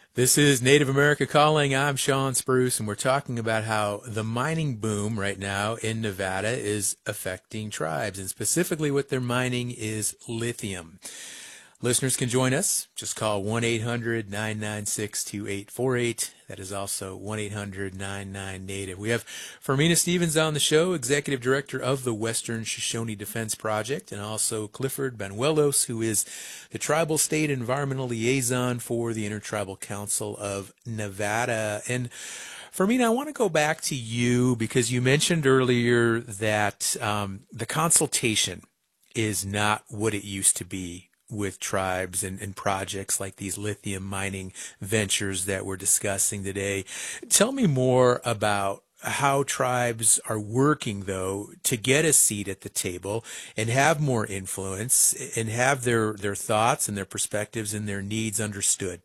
This is Native America Calling. I'm Sean Spruce, and we're talking about how the mining boom right now in Nevada is affecting tribes, and specifically what they're mining is lithium. Listeners can join us. Just call 1-800-996-2848. That is also 1-800-99-NATIVE. We have Fermina Stevens on the show, Executive Director of the Western Shoshone Defense Project, and also Clifford Banuelos, who is the Tribal State Environmental Liaison for the Intertribal Council of Nevada. And Fermina, I want to go back to you because you mentioned earlier that the consultation is not what it used to be with tribes and projects like these lithium mining ventures that we're discussing today. Tell me more about how tribes are working, though, to get a seat at the table and have more influence and have their thoughts and their perspectives and their needs understood.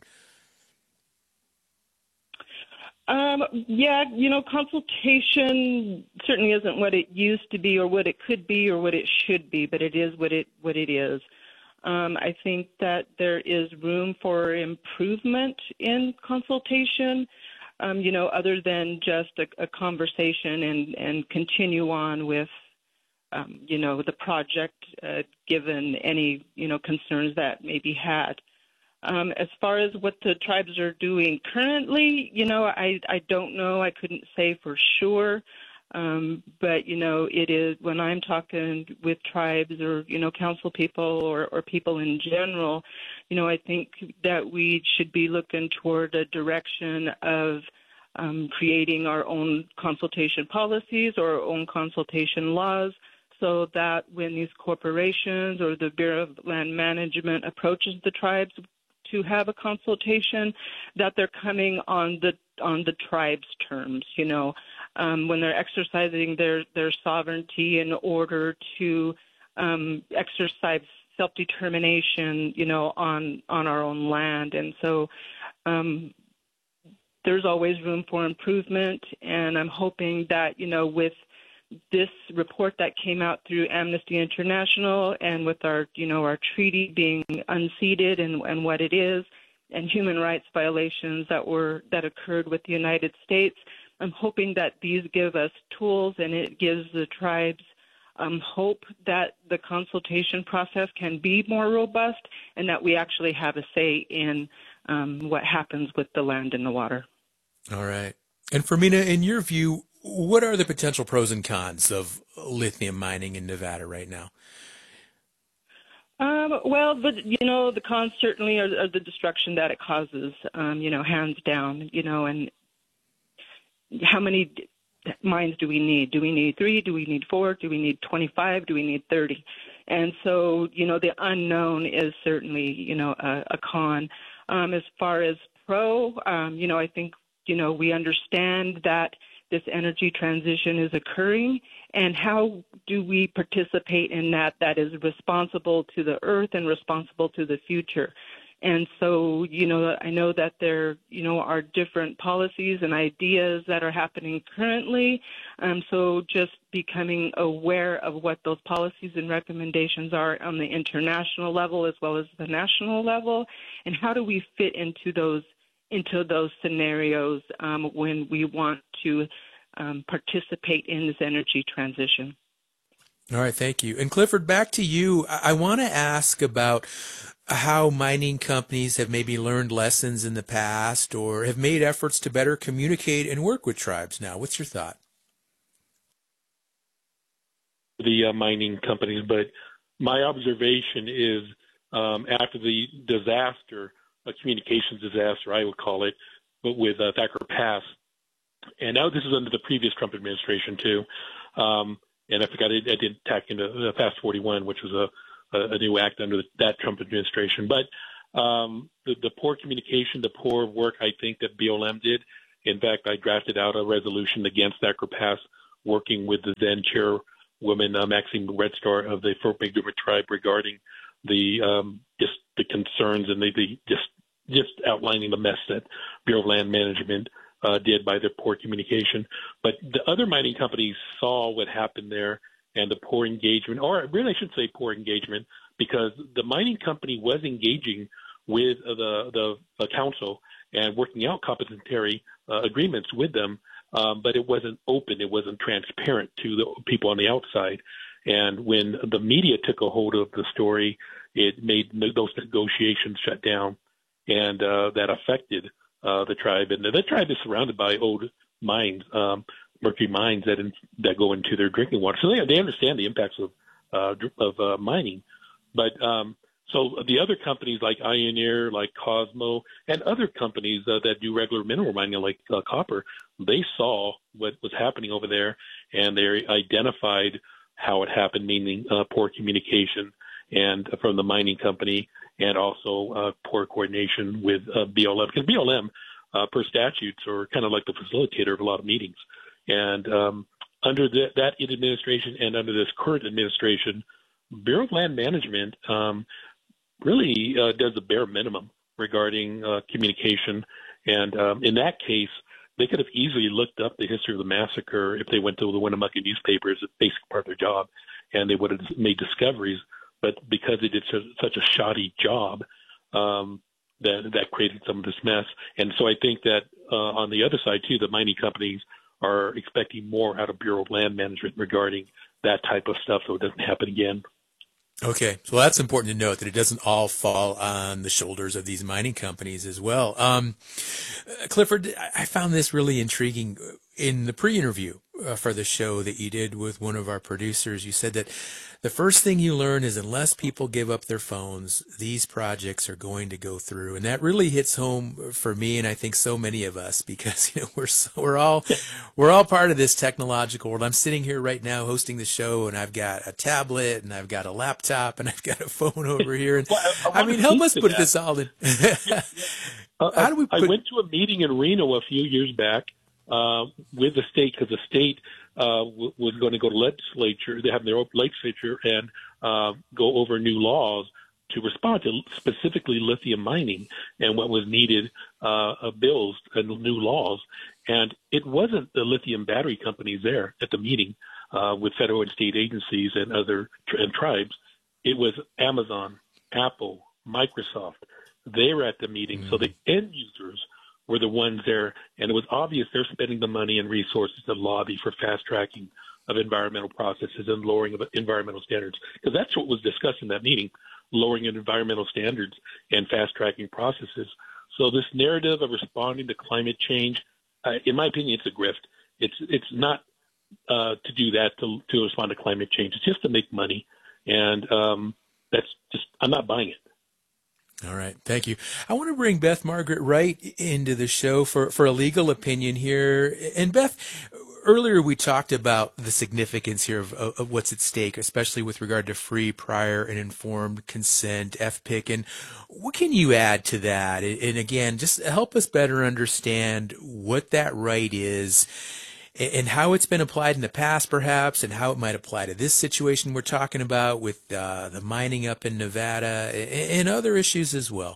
Consultation certainly isn't what it used to be or what it could be or what it should be, but it is what it is. I think that there is room for improvement in consultation, other than just a conversation and continue on with, the project, given any, concerns that may be had. As far as what the tribes are doing currently, I don't know. I couldn't say for sure. But, it is when I'm talking with tribes or, council people or people in general, I think that we should be looking toward a direction of creating our own consultation policies or our own consultation laws so that when these corporations or the Bureau of Land Management approaches the tribes to have a consultation, that they're coming on the tribe's terms, when they're exercising their sovereignty in order to exercise self-determination, on our own land. And so there's always room for improvement, and I'm hoping that, with this report that came out through Amnesty International and with our treaty being unceded and what it is, and human rights violations that occurred with the United States, I'm hoping that these give us tools and it gives the tribes hope that the consultation process can be more robust and that we actually have a say in what happens with the land and the water. All right. And Fermina, in your view, what are the potential pros and cons of lithium mining in Nevada right now? The cons certainly are the destruction that it causes, hands down, and how many mines do we need? Do we need 3? Do we need 4? Do we need 25? Do we need 30? And so, the unknown is certainly, a con. As far as pro, I think, we understand that this energy transition is occurring, and how do we participate in that is responsible to the earth and responsible to the future. And so, I know that there, are different policies and ideas that are happening currently. So just becoming aware of what those policies and recommendations are on the international level as well as the national level, and how do we fit into those scenarios when we want to participate in this energy transition. All right, thank you. And Clifford, back to you. I want to ask about how mining companies have maybe learned lessons in the past or have made efforts to better communicate and work with tribes now. What's your thought? The mining companies, but my observation is after the disaster, a communications disaster, I would call it, but with Thacker Pass, and now this is under the previous Trump administration too, and I forgot I didn't tack into Fast 41, which was a new act under that Trump administration. But the poor communication, the poor work, I think that BLM did. In fact, I drafted out a resolution against Thacker Pass, working with the then chairwoman Maxine Red Star of the Fort McDermott tribe regarding the concerns and the just outlining the mess that Bureau of Land Management did by their poor communication. But the other mining companies saw what happened there and the poor engagement, or really I should say poor engagement, because the mining company was engaging with the council and working out complementary agreements with them, but it wasn't open. It wasn't transparent to the people on the outside. And when the media took a hold of the story, it made those negotiations shut down, and that affected the tribe. And the tribe is surrounded by old mines, mercury mines that go into their drinking water. So they understand the impacts of mining. But so the other companies like Ioneer, like Cosmo, and other companies that do regular mineral mining like copper, they saw what was happening over there, and they identified how it happened, meaning poor communication and from the mining company, and also poor coordination with BLM. Because BLM, per statutes, are kind of like the facilitator of a lot of meetings. And under that administration and under this current administration, Bureau of Land Management really does the bare minimum regarding communication. And in that case, they could have easily looked up the history of the massacre if they went to the Winnemucca newspapers. It's basically part of their job, and they would have made discoveries. But because they did such a shoddy job, that created some of this mess. And so I think that on the other side, too, the mining companies are expecting more out of Bureau of Land Management regarding that type of stuff so it doesn't happen again. Okay, so that's important to note that it doesn't all fall on the shoulders of these mining companies as well. Clifford, I found this really intriguing. In the pre-interview for the show that you did with one of our producers, you said that the first thing you learn is unless people give up their phones, these projects are going to go through. And that really hits home for me, and I think so many of us, because we're all part of this technological world. I'm sitting here right now hosting the show, and I've got a tablet, and I've got a laptop, and I've got a phone over here. And I mean, help us put this all in. How do we? I went to a meeting in Reno a few years back with the state, because the state was going to go to legislature. They have their own legislature and go over new laws to respond to specifically lithium mining and what was needed, bills and new laws. And it wasn't the lithium battery companies there at the meeting with federal and state agencies and other tribes. It was Amazon, Apple, Microsoft. They were at the meeting. Mm-hmm. So the end users were the ones there, and it was obvious they're spending the money and resources to lobby for fast tracking of environmental processes and lowering of environmental standards. Because that's what was discussed in that meeting, lowering of environmental standards and fast tracking processes. So this narrative of responding to climate change, in my opinion, it's a grift. It's not to do that to respond to climate change. It's just to make money, and that's just, I'm not buying it. All right. Thank you. I want to bring Beth Margaret Wright into the show for a legal opinion here. And Beth, earlier we talked about the significance here of what's at stake, especially with regard to free, prior, and informed consent, FPIC. And what can you add to that? And again, just help us better understand what that right is and how it's been applied in the past, perhaps, and how it might apply to this situation we're talking about with the mining up in Nevada and other issues as well.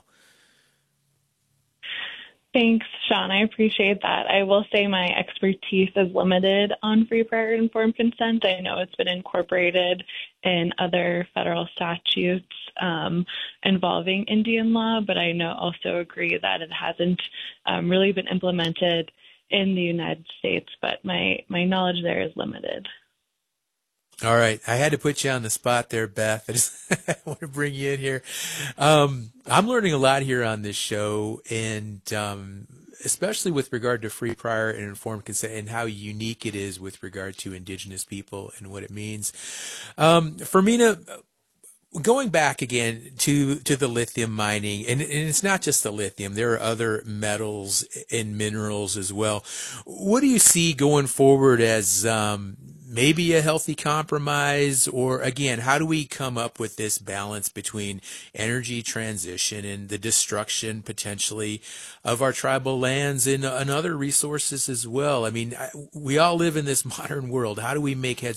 Thanks, Sean. I appreciate that. I will say my expertise is limited on free, prior, and informed consent. I know it's been incorporated in other federal statutes involving Indian law, but I also agree that it hasn't really been implemented in the United States, but my knowledge there is limited. All right. I had to put you on the spot there, Beth. I want to bring you in here. I'm learning a lot here on this show, and especially with regard to free, prior, and informed consent and how unique it is with regard to Indigenous people and what it means. Fermina, going back again to the lithium mining, and it's not just the lithium, there are other metals and minerals as well. What do you see going forward as maybe a healthy compromise, or again, how do we come up with this balance between energy transition and the destruction potentially of our tribal lands and other resources as well? I mean, we all live in this modern world. How do we make heads